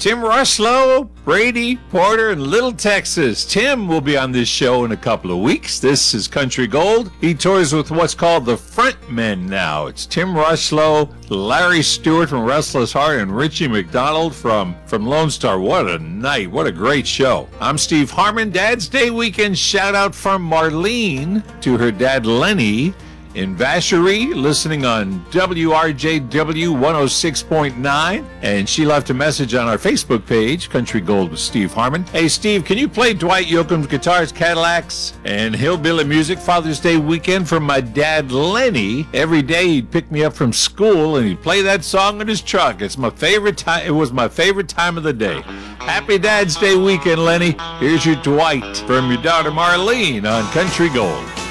Tim Rushlow, Brady, Porter, and Little Texas. Tim will be on this show in a couple of weeks. This is Country Gold. He tours with what's called the Frontmen now. It's Tim Rushlow, Larry Stewart from Restless Heart, and Richie McDonald from Lone Star. What a night. What a great show. I'm Steve Harmon. Dad's Day weekend shout out from Marlene to her dad Lenny in Vacherie, listening on WRJW 106.9. And she left a message on our Facebook page, Country Gold with Steve Harmon. Hey, Steve, can you play Dwight Yoakam's Guitars, Cadillacs, and Hillbilly Music Father's Day weekend for my dad, Lenny? Every day he'd pick me up from school and he'd play that song in his truck. It's my favorite time. It was my favorite time of the day. Happy Dad's Day weekend, Lenny. Here's your Dwight from your daughter, Marlene, on Country Gold.